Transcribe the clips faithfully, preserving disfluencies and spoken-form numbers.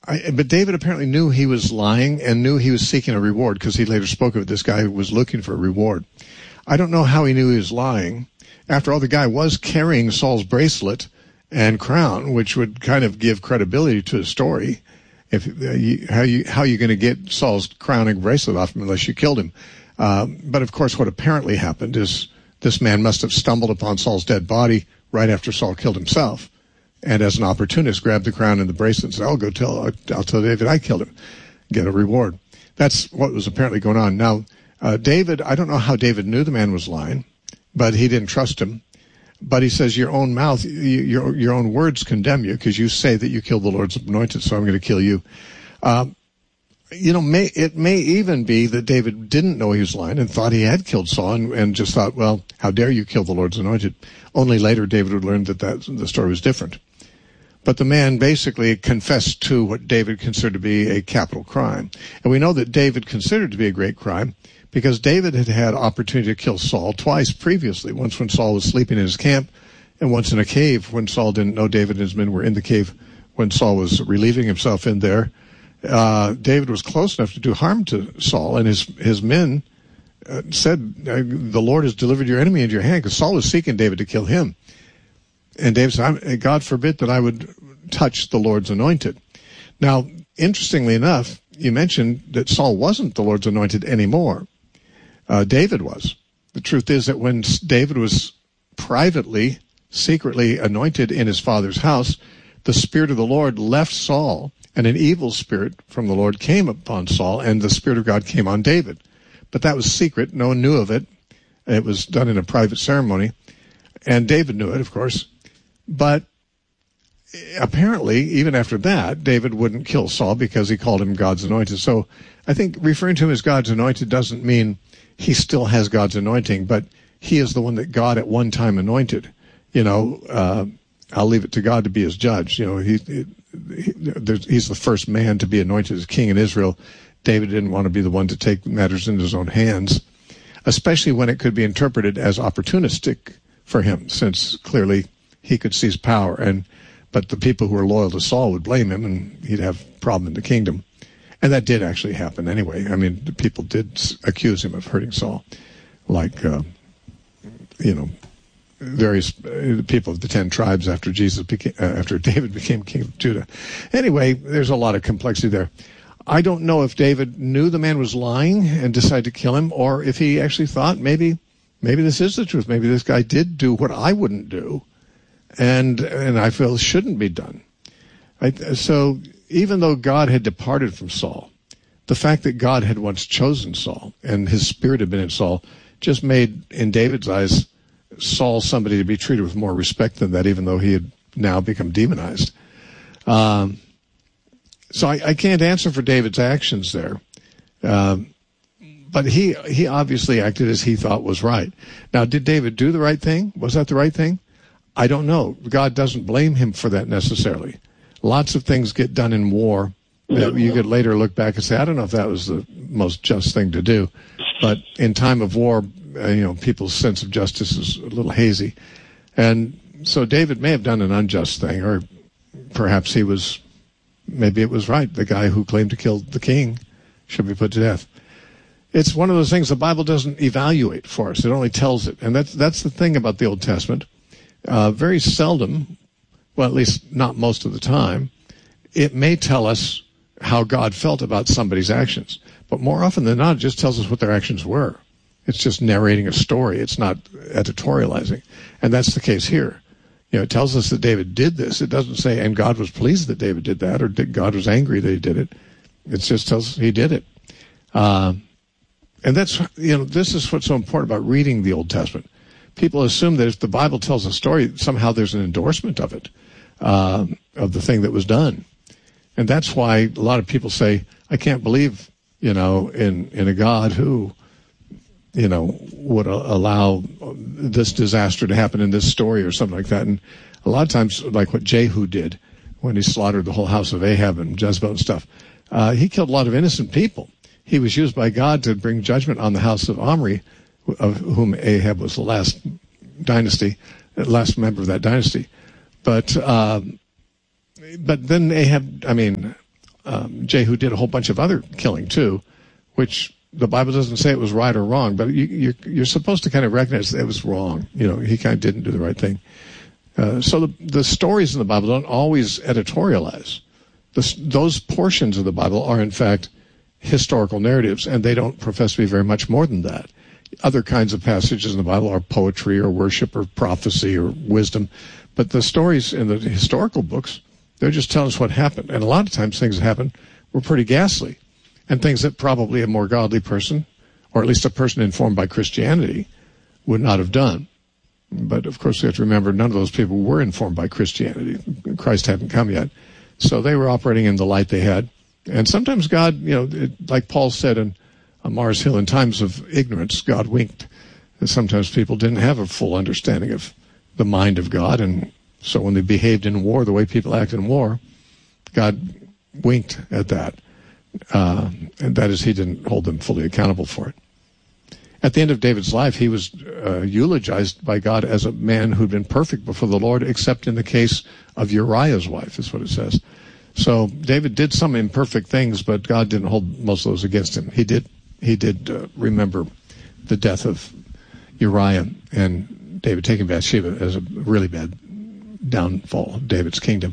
I, but David apparently knew he was lying and knew he was seeking a reward, because he later spoke of this guy who was looking for a reward. I don't know how he knew he was lying. After all, the guy was carrying Saul's bracelet and crown, which would kind of give credibility to his story. If uh, you, how you how you going to get Saul's crown and bracelet off him unless you killed him? Um, but of course, what apparently happened is this man must have stumbled upon Saul's dead body right after Saul killed himself, and as an opportunist, grabbed the crown and the bracelet and said, "I'll go tell I'll, I'll tell David I killed him, get a reward." That's what was apparently going on. Now, uh, David, I don't know how David knew the man was lying, but he didn't trust him. But he says, your own mouth, your your own words condemn you, because you say that you killed the Lord's anointed, so I'm going to kill you. Um, you know, may, it may even be that David didn't know he was lying and thought he had killed Saul, and, and just thought, well, how dare you kill the Lord's anointed? Only later David would learn that, that the story was different. But the man basically confessed to what David considered to be a capital crime. And we know that David considered to be a great crime, because David had had opportunity to kill Saul twice previously, once when Saul was sleeping in his camp, and once in a cave when Saul didn't know David and his men were in the cave when Saul was relieving himself in there. Uh, David was close enough to do harm to Saul, and his, his men uh, said, the Lord has delivered your enemy into your hand, because Saul was seeking David to kill him. And David said, God forbid that I would touch the Lord's anointed. Now, interestingly enough, you mentioned that Saul wasn't the Lord's anointed anymore. Uh, David was. The truth is that when David was privately, secretly anointed in his father's house, the Spirit of the Lord left Saul, and an evil spirit from the Lord came upon Saul, and the Spirit of God came on David. But that was secret. No one knew of it. It was done in a private ceremony, and David knew it, of course. But apparently, even after that, David wouldn't kill Saul because he called him God's anointed. So I think referring to him as God's anointed doesn't mean he still has God's anointing, but he is the one that God at one time anointed. You know, uh, I'll leave it to God to be his judge. You know, he, he, he's the first man to be anointed as king in Israel. David didn't want to be the one to take matters into his own hands, especially when it could be interpreted as opportunistic for him, since clearly he could seize power. And but the people who were loyal to Saul would blame him, and he'd have a problem in the kingdom. And that did actually happen anyway. I mean, the people did accuse him of hurting Saul, like, uh, you know, various uh, people of the ten tribes after Jesus became, uh, after David became king of Judah. Anyway, there's a lot of complexity there. I don't know if David knew the man was lying and decided to kill him, or if he actually thought maybe, maybe this is the truth. Maybe this guy did do what I wouldn't do, and and I feel shouldn't be done. I, so. Even though God had departed from Saul, the fact that God had once chosen Saul and his spirit had been in Saul just made, in David's eyes, Saul somebody to be treated with more respect than that, even though he had now become demonized. Um, so I, I can't answer for David's actions there. Um, but he, he obviously acted as he thought was right. Now, did David do the right thing? Was that the right thing? I don't know. God doesn't blame him for that necessarily. Lots of things get done in war that you could later look back and say, I don't know if that was the most just thing to do. But in time of war, uh, you know, people's sense of justice is a little hazy. And so David may have done an unjust thing, or perhaps he was, maybe it was right. The guy who claimed to kill the king should be put to death. It's one of those things the Bible doesn't evaluate for us. It only tells it. And that's, that's the thing about the Old Testament. Uh, very seldom, well, at least not most of the time, it may tell us how God felt about somebody's actions. But more often than not, it just tells us what their actions were. It's just narrating a story. It's not editorializing. And that's the case here. You know, it tells us that David did this. It doesn't say, and God was pleased that David did that, or God was angry that he did it. It just tells us he did it. Uh, and that's, you know, this is what's so important about reading the Old Testament. People assume that if the Bible tells a story, somehow there's an endorsement of it. Uh, of the thing that was done. And that's why a lot of people say, I can't believe, you know, in, in a God who, you know, would uh, allow this disaster to happen in this story or something like that. And a lot of times, like what Jehu did when he slaughtered the whole house of Ahab and Jezebel and stuff, uh, he killed a lot of innocent people. He was used by God to bring judgment on the house of Omri, of whom Ahab was the last dynasty, the last member of that dynasty. But uh, but then Ahab, I mean, um, Jehu did a whole bunch of other killing too, which the Bible doesn't say it was right or wrong, but you, you're, you're supposed to kind of recognize that it was wrong. You know, he kind of didn't do the right thing. Uh, so the, the stories in the Bible don't always editorialize. The, those portions of the Bible are, in fact, historical narratives, and they don't profess to be very much more than that. Other kinds of passages in the Bible are poetry or worship or prophecy or wisdom. But the stories in the historical books, they're just telling us what happened. And a lot of times things that happened were pretty ghastly, and things that probably a more godly person, or at least a person informed by Christianity, would not have done. But, of course, we have to remember none of those people were informed by Christianity. Christ hadn't come yet. So they were operating in the light they had. And sometimes God, you know, it, like Paul said in, on Mars Hill, in times of ignorance, God winked. And sometimes people didn't have a full understanding of the mind of God. And so when they behaved in war the way people act in war, God winked at that. Uh, and that is, he didn't hold them fully accountable for it. At the end of David's life, he was uh, eulogized by God as a man who'd been perfect before the Lord, except in the case of Uriah's wife, is what it says. So David did some imperfect things, but God didn't hold most of those against him. He did he did uh, remember the death of Uriah and David taking Bathsheba as a really bad downfall of David's kingdom.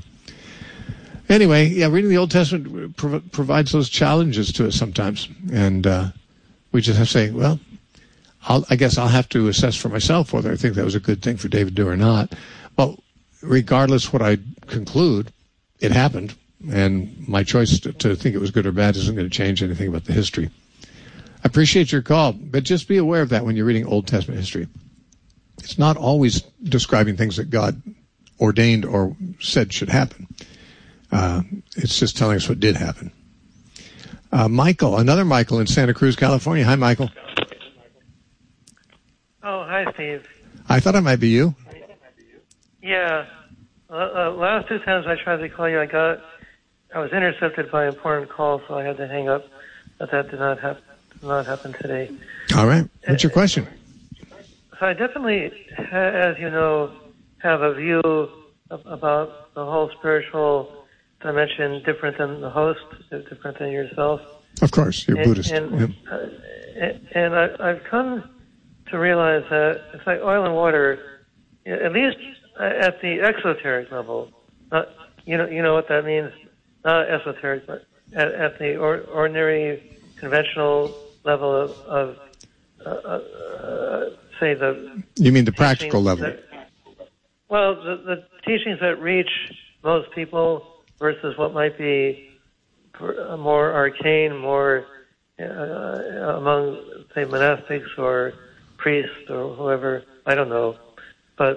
Anyway, yeah, reading the Old Testament prov- provides those challenges to us sometimes, and uh, we just have to say, well, I'll, I guess I'll have to assess for myself whether I think that was a good thing for David to do or not. But regardless what I conclude, it happened, and my choice to, to think it was good or bad isn't going to change anything about the history. I appreciate your call, but just be aware of that when you're reading Old Testament history. It's not always describing things that God ordained or said should happen. Uh, it's just telling us what did happen. Uh, Michael, another Michael in Santa Cruz, California. Hi, Michael. Oh, hi, Steve. I thought it might be you. Yeah. Uh, uh, last two times I tried to call you, I got, I was intercepted by an important call, so I had to hang up. But that did not happen. Did not happen today. All right. What's your question? So I definitely, as you know, have a view of, about the whole spiritual dimension different than the host, different than yourself. Of course, you're and, Buddhist. And, yep. uh, and I, I've come to realize that it's like oil and water, at least at the exoteric level. Not, you know, you know what that means. Not esoteric, but at, at the or, ordinary, conventional level of, of uh, uh, say the. You mean the practical level? That, well, the, the teachings that reach most people versus what might be more arcane, more uh, among, say, monastics or priests or whoever. I don't know. But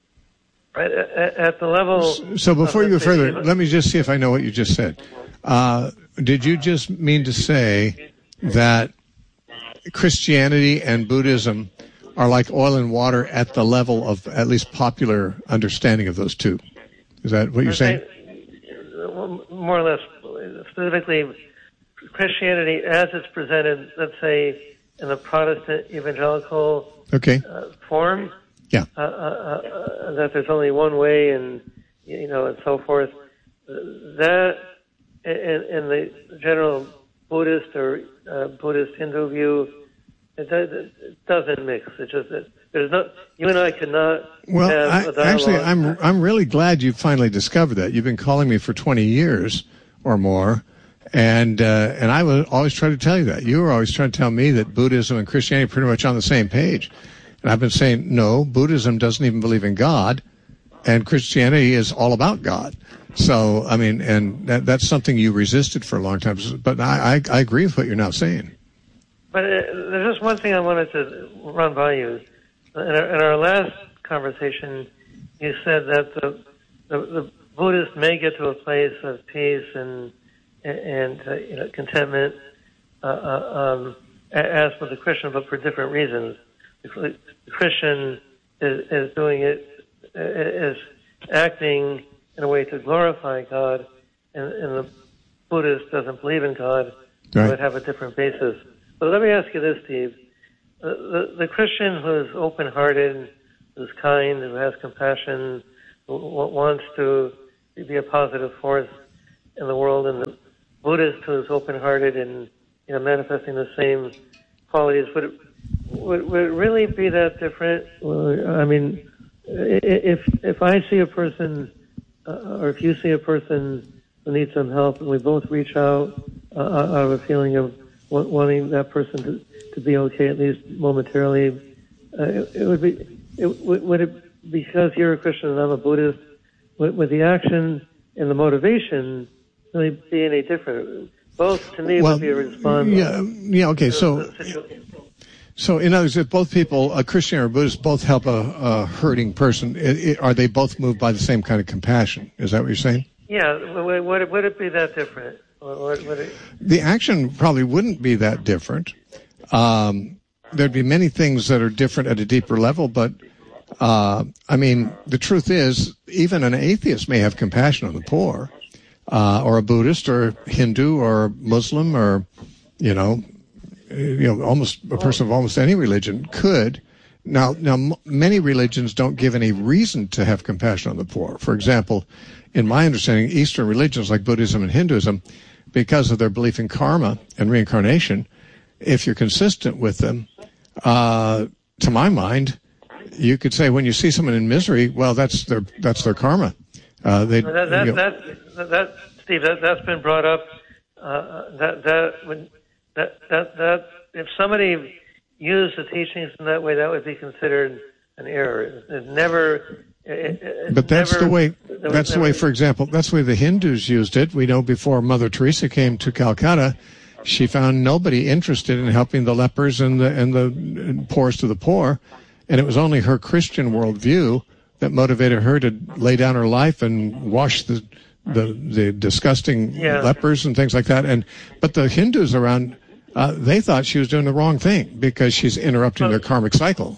at, at the level... So before you go further, let me just see if I know what you just said. Uh, did you just mean to say that Christianity and Buddhism are like oil and water at the level of at least popular understanding of those two? Is that what you're saying? More or less, specifically, Christianity as it's presented, let's say, in the Protestant evangelical okay. uh, form, yeah, uh, uh, uh, that there's only one way, and you know, and so forth. That, in, in the general Buddhist or uh, Buddhist Hindu view, it, does, it doesn't mix. It just it, there's no. You and I cannot. Well, have I, a actually, I'm I'm really glad you finally discovered that. You've been calling me for twenty years or more, and uh, and I would always try to tell you that. You were always trying to tell me that Buddhism and Christianity are pretty much on the same page, and I've been saying no. Buddhism doesn't even believe in God, and Christianity is all about God. So I mean, and that, that's something you resisted for a long time. But I I, I agree with what you're now saying. But uh, there's just one thing I wanted to run by you. In our, in our last conversation, you said that the, the, the Buddhist may get to a place of peace and and uh, you know, contentment, uh, uh, um, as for the Christian, but for different reasons. The, the Christian is, is doing it, is acting in a way to glorify God, and, and the Buddhist doesn't believe in God, right. But have a different basis. But let me ask you this, Steve. The, the, the Christian who's open-hearted, who's kind, who has compassion, who wants to be a positive force in the world, and the Buddhist who's open-hearted and, you know, manifesting the same qualities, would it, would, would it really be that different? Well, I mean, if if I see a person, uh, or if you see a person who needs some help, and we both reach out uh, out of a feeling of wanting that person to, to be okay, at least momentarily, uh, it, it would be, it, would it, because you're a Christian and I'm a Buddhist, would, would the action and the motivation really be any different? Both, to me, well, would be a response. Yeah, yeah, okay, so, so in other words, if both people, a Christian or a Buddhist, both help a, a hurting person, it, it, are they both moved by the same kind of compassion? Is that what you're saying? Yeah, would, would, it, would it be that different? Would, would it... The action probably wouldn't be that different. Um, there'd be many things that are different at a deeper level, but uh, I mean, the truth is, even an atheist may have compassion on the poor, uh, or a Buddhist, or a Hindu, or a Muslim, or you know, you know, almost a person of almost any religion could. Now, now, m- many religions don't give any reason to have compassion on the poor. For example, in my understanding, Eastern religions like Buddhism and Hinduism, because of their belief in karma and reincarnation, if you're consistent with them, uh, to my mind, you could say when you see someone in misery, well, that's their that's their karma. Uh, they, that, that, you know, that, that, Steve, that, that's been brought up. Uh, that that when that that that if somebody used the teachings in that way, that would be considered an error. It never. It, it but that's never, the way. That's never, the way. For example, that's the way the Hindus used it. We know before Mother Teresa came to Calcutta, she found nobody interested in helping the lepers and the and the poorest of the poor, and it was only her Christian worldview that motivated her to lay down her life and wash the the, the disgusting yeah. lepers and things like that. And but the Hindus around, uh, they thought she was doing the wrong thing because she's interrupting their karmic cycle.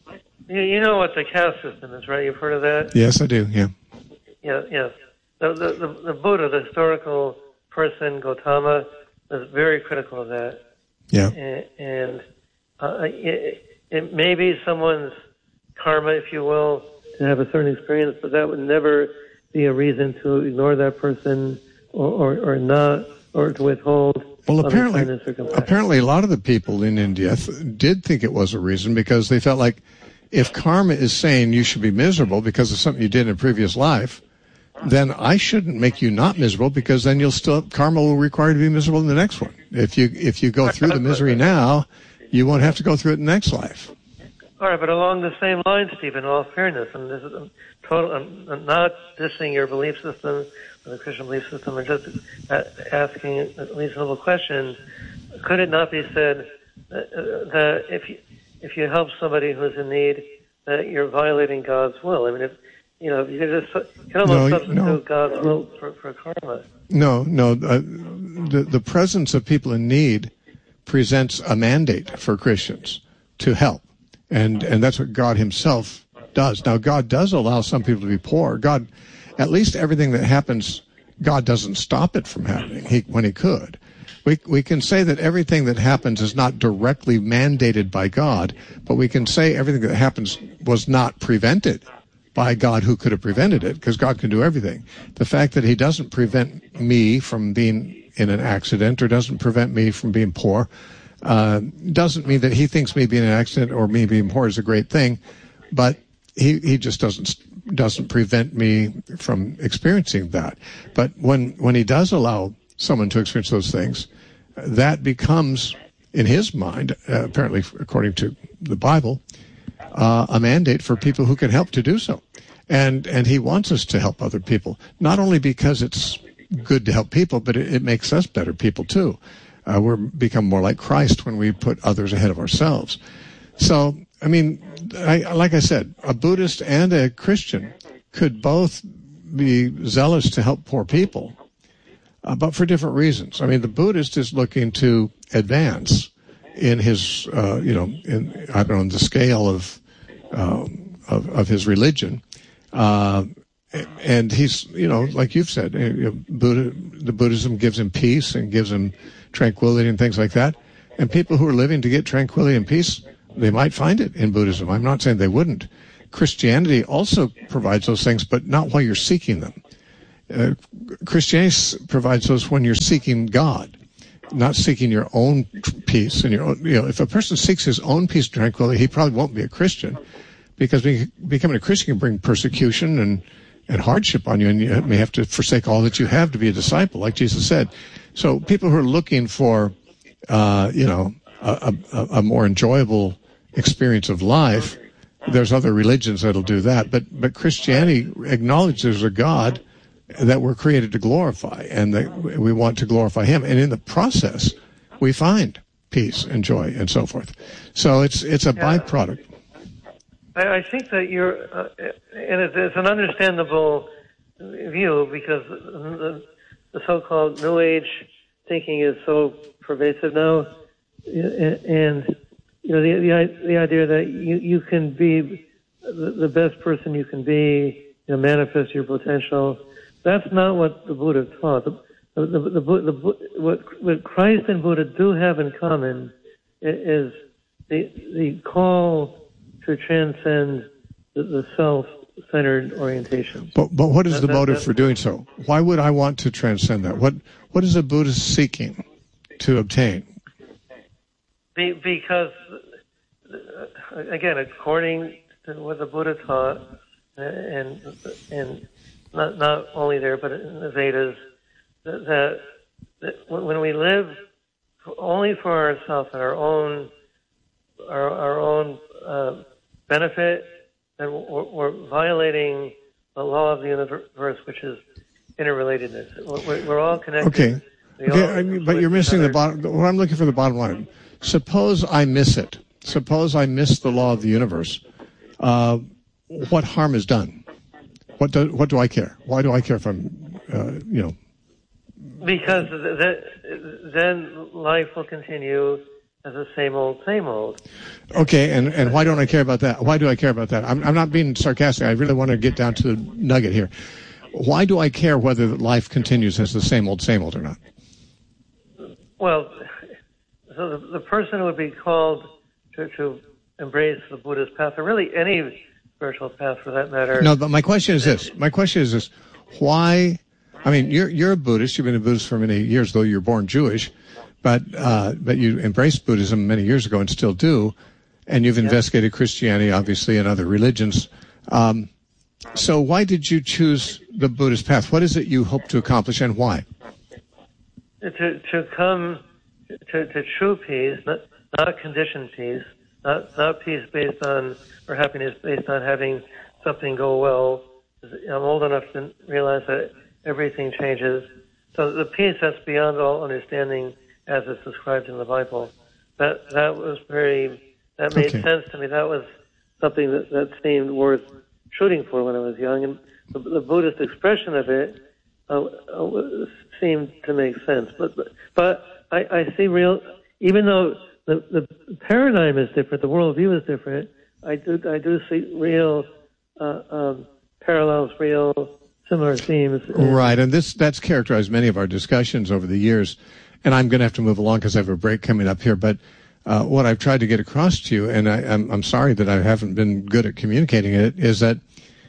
You know what the caste system is, right? You've heard of that? Yes, I do. Yeah. Yeah. Yes. The the the, the Buddha, the historical person, Gautama, was very critical of that. Yeah. And, and uh, it, it may be someone's karma, if you will, to have a certain experience, but that would never be a reason to ignore that person or, or, or not, or to withhold. Well, apparently, apparently, a lot of the people in India th- did think it was a reason because they felt like if karma is saying you should be miserable because of something you did in a previous life, then I shouldn't make you not miserable because then you'll still karma will require you to be miserable in the next one. If you if you go through the misery now, you won't have to go through it in the next life. All right, but along the same lines, Steve, in all fairness, and this is I'm total, I'm, I'm not dissing your belief system or the Christian belief system. I'm just asking a reasonable question. Could it not be said that, uh, that if you if you help somebody who's in need, that you're violating God's will? I mean, if you know, you could just you can almost no, substitute no. God's will for, for karma. No, no. Uh, the the presence of people in need presents a mandate for Christians to help. And and that's what God himself does. Now, God does allow some people to be poor. God, at least everything that happens, God doesn't stop it from happening he, when he could. We we can say that everything that happens is not directly mandated by God, but we can say everything that happens was not prevented by God who could have prevented it, because God can do everything. The fact that he doesn't prevent me from being in an accident or doesn't prevent me from being poor Uh, doesn't mean that he thinks me being an accident or me being poor is a great thing, but he, he just doesn't doesn't prevent me from experiencing that. But when when he does allow someone to experience those things, that becomes, in his mind, uh, apparently according to the Bible, uh, a mandate for people who can help to do so. And and he wants us to help other people, not only because it's good to help people, but it, it makes us better people too. Uh, we're become more like Christ when we put others ahead of ourselves. So, I mean, I, like I said, a Buddhist and a Christian could both be zealous to help poor people, uh, but for different reasons. I mean, the Buddhist is looking to advance in his, uh, you know, in, I don't know, in the scale of, uh, of, of his religion. Uh, and he's, you know, like you've said, you know, Buddha, the Buddhism gives him peace and gives him tranquility and things like that. And people who are living to get tranquility and peace, they might find it in Buddhism. I'm not saying they wouldn't. Christianity also provides those things, but not while you're seeking them. uh, Christianity provides those when you're seeking God, not seeking your own peace and your own. You know, if a person seeks his own peace and tranquility, he probably won't be a Christian, because becoming a Christian can bring persecution and and hardship on you, and you may have to forsake all that you have to be a disciple, like Jesus said. So people who are looking for, uh, you know, a, a, a more enjoyable experience of life, there's other religions that'll do that. But but Christianity acknowledges there's a God that we're created to glorify, and that we want to glorify Him. And in the process, we find peace and joy and so forth. So it's it's a yeah. byproduct. I think that you're, uh, and it's, it's an understandable view, because the, the so-called New Age thinking is so pervasive now, and you know the the, the idea that you, you can be the, the best person you can be, you know, manifest your potential. That's not what the Buddha taught. The, the, the, the, the, what, what Christ and Buddha do have in common is the the call to transcend the, the self-centered orientation. But but what is that, the that, motive for doing so? Why would I want to transcend that? What what is a Buddhist seeking to obtain? Be, because, again, according to what the Buddha taught, and and not not only there, but in the Vedas, that, that when we live only for ourselves and our own our, our own uh, benefit, and we're, we're violating the law of the universe, which is interrelatedness. We're, we're all connected. Okay, okay all I mean, but you're missing the bottom. What I'm looking for, the bottom line. Suppose I miss it. Suppose I miss the law of the universe. Uh, what harm is done? What do what do I care? Why do I care if I'm, uh, you know? Because th- then life will continue as the same old, same old. Okay, and, and why don't I care about that? Why do I care about that? I'm, I'm not being sarcastic. I really want to get down to the nugget here. Why do I care whether life continues as the same old, same old or not? Well, so the, the person would be called to, to embrace the Buddhist path, or really any spiritual path for that matter. No, but my question is this. My question is this. Why, I mean, you're, you're a Buddhist. You've been a Buddhist for many years, though you're born Jewish. But uh, but you embraced Buddhism many years ago and still do, and you've investigated Christianity, obviously, and other religions. Um, so why did you choose the Buddhist path? What is it you hope to accomplish, and why? To to come to, to true peace, not, not conditioned peace, not not peace based on, or happiness based on having something go well. I'm old enough to realize that everything changes. So the peace that's beyond all understanding, as it's described in the Bible. That that was very, that made okay. sense to me. That was something that, that seemed worth shooting for when I was young. And the, the Buddhist expression of it uh, uh, seemed to make sense. But but, but I, I see real, even though the, the paradigm is different, the worldview is different, I do, I do see real uh, um, parallels, real similar themes. Right, and this that's characterized many of our discussions over the years. And I'm going to have to move along because I have a break coming up here. But uh, what I've tried to get across to you, and I, I'm, I'm sorry that I haven't been good at communicating it, is that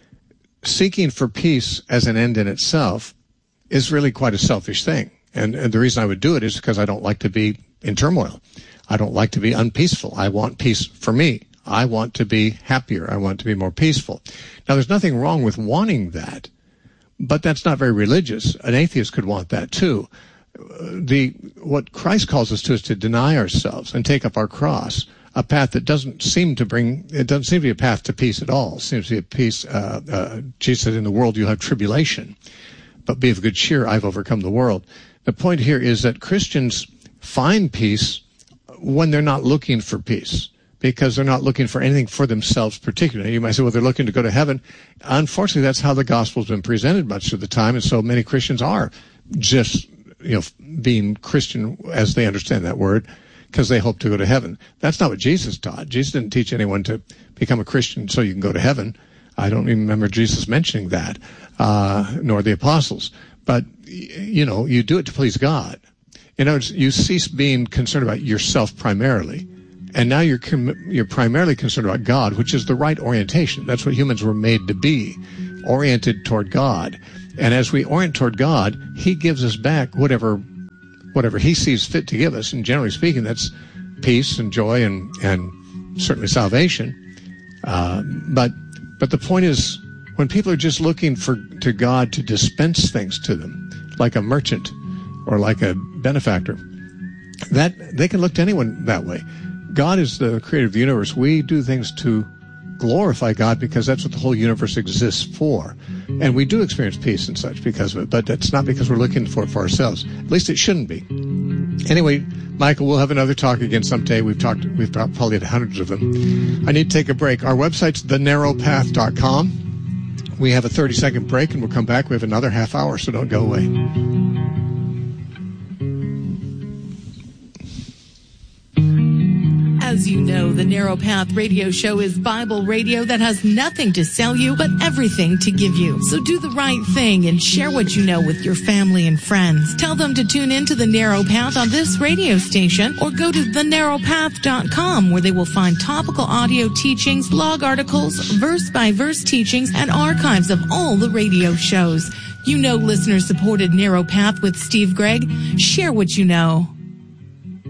seeking for peace as an end in itself is really quite a selfish thing. And, and the reason I would do it is because I don't like to be in turmoil. I don't like to be unpeaceful. I want peace for me. I want to be happier. I want to be more peaceful. Now, there's nothing wrong with wanting that, but that's not very religious. An atheist could want that too. The what Christ calls us to is to deny ourselves and take up our cross, a path that doesn't seem to bring, it doesn't seem to be a path to peace at all. It seems to be a peace, uh, uh, Jesus said, in the world you'll have tribulation, but be of good cheer, I've overcome the world. The point here is that Christians find peace when they're not looking for peace, because they're not looking for anything for themselves particularly. You might say, well, they're looking to go to heaven. Unfortunately, that's how the gospel's been presented much of the time, and so many Christians are just you know, being Christian as they understand that word, because they hope to go to heaven. That's not what Jesus taught. Jesus didn't teach anyone to become a Christian so you can go to heaven. I don't even remember Jesus mentioning that, uh, nor the apostles. But, you know, you do it to please God. In other words, you cease being concerned about yourself primarily, and now you're com- you're primarily concerned about God, which is the right orientation. That's what humans were made to be, oriented toward God. And as we orient toward God, he gives us back whatever whatever he sees fit to give us. And generally speaking, that's peace and joy and, and certainly salvation. Uh, but but the point is, when people are just looking for to God to dispense things to them, like a merchant or like a benefactor, that they can look to anyone that way. God is the creator of the universe. We do things to glorify God because that's what the whole universe exists for. And we do experience peace and such because of it, but that's not because we're looking for it for ourselves. At least it shouldn't be. Anyway, Michael, we'll have another talk again someday. We've talked, we've probably had hundreds of them. I need to take a break. Our website's the narrow path dot com. We have a thirty second break and we'll come back. We have another half hour, so don't go away. As you know, the Narrow Path Radio Show is Bible radio that has nothing to sell you, but everything to give you. So do the right thing and share what you know with your family and friends. Tell them to tune in to the Narrow Path on this radio station, or go to the narrow path dot com, where they will find topical audio teachings, blog articles, verse-by-verse teachings, and archives of all the radio shows. You know listener-supported Narrow Path with Steve Gregg. Share what you know.